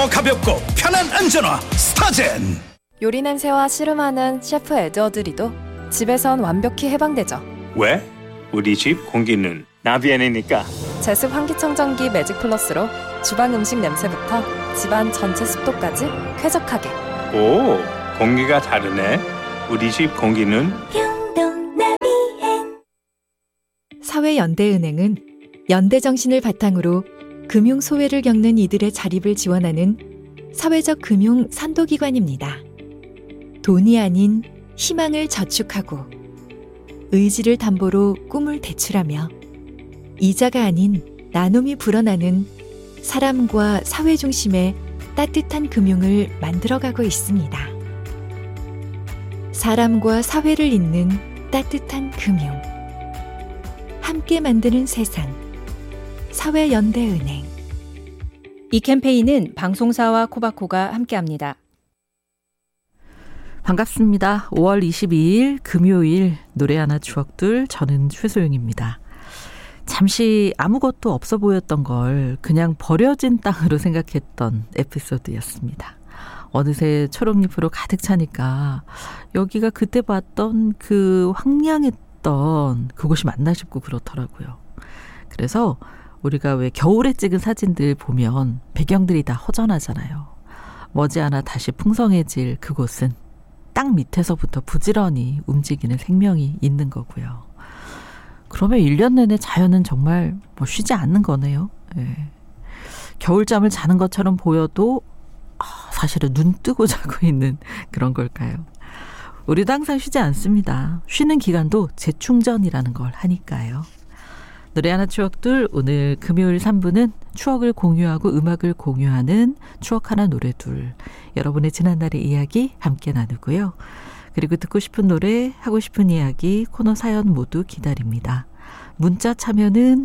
더 가볍고 편한 안전화 스타젠. 요리 냄새와 씨름하는 셰프 에드워드 리도 집에선 완벽히 해방되죠. 왜? 우리 집 공기는 나비엔이니까. 제습 환기청정기 매직 플러스로 주방 음식 냄새부터 집안 전체 습도까지 쾌적하게. 오, 공기가 다르네. 우리 집 공기는 사회연대은행은 연대정신을 바탕으로 금융소외를 겪는 이들의 자립을 지원하는 사회적 금융 선도기관입니다. 돈이 아닌 희망을 저축하고 의지를 담보로 꿈을 대출하며 이자가 아닌 나눔이 불어나는 사람과 사회 중심의 따뜻한 금융을 만들어가고 있습니다. 사람과 사회를 잇는 따뜻한 금융. 함께 만드는 세상. 사회연대은행. 이 캠페인은 방송사와 코바코가 함께합니다. 반갑습니다. 5월 22일 금요일 노래 하나 추억들, 저는 최소영입니다. 잠시 아무것도 없어 보였던 걸 그냥 버려진 땅으로 생각했던 에피소드였습니다. 어느새 초록잎으로 가득 차니까 여기가 그때 봤던 그 황량했던 그곳이 맞나 싶고 그렇더라고요. 그래서 우리가 왜 겨울에 찍은 사진들 보면 배경들이 다 허전하잖아요. 머지않아 다시 풍성해질 그곳은 땅 밑에서부터 부지런히 움직이는 생명이 있는 거고요. 그러면 1년 내내 자연은 정말 쉬지 않는 거네요. 예. 겨울잠을 자는 것처럼 보여도 사실은 눈 뜨고 자고 있는 그런 걸까요? 우리도 항상 쉬지 않습니다. 쉬는 기간도 재충전이라는 걸 하니까요. 노래 하나 추억들, 오늘 금요일 3부는 추억을 공유하고 음악을 공유하는 추억 하나 노래 둘. 여러분의 지난날의 이야기 함께 나누고요. 그리고 듣고 싶은 노래, 하고 싶은 이야기, 코너 사연 모두 기다립니다. 문자 참여는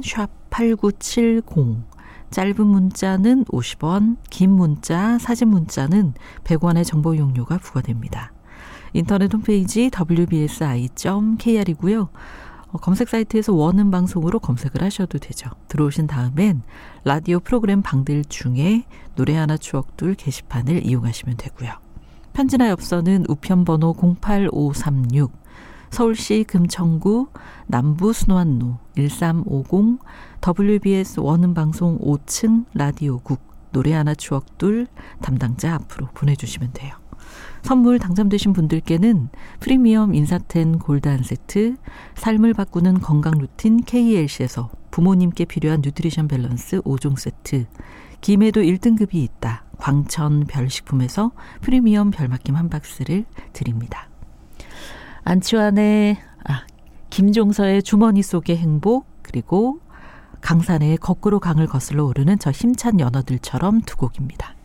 샵8970, 짧은 문자는 50원, 긴 문자, 사진 문자는 100원의 정보 이용료가 부과됩니다. 인터넷 홈페이지 wbsi.kr이고요. 검색 사이트에서 원음 방송으로 검색을 하셔도 되죠. 들어오신 다음엔 라디오 프로그램 방들 중에 노래 하나 추억들 게시판을 이용하시면 되고요. 편지나 엽서는 우편번호 08536, 서울시 금천구 남부 순환로 1350, WBS 원음방송 5층 라디오국 노래 하나 추억들 담당자 앞으로 보내주시면 돼요. 선물 당첨되신 분들께는 프리미엄 인사텐 골드 한 세트, 삶을 바꾸는 건강 루틴 KLC에서 부모님께 필요한 뉴트리션 밸런스 5종 세트, 김에도 1등급이 있다 광천 별식품에서 프리미엄 별맛김 한 박스를 드립니다. 안치환의 김종서의 주머니 속의 행복, 그리고 강산의 거꾸로 강을 거슬러 오르는 저 힘찬 연어들처럼 두 곡입니다.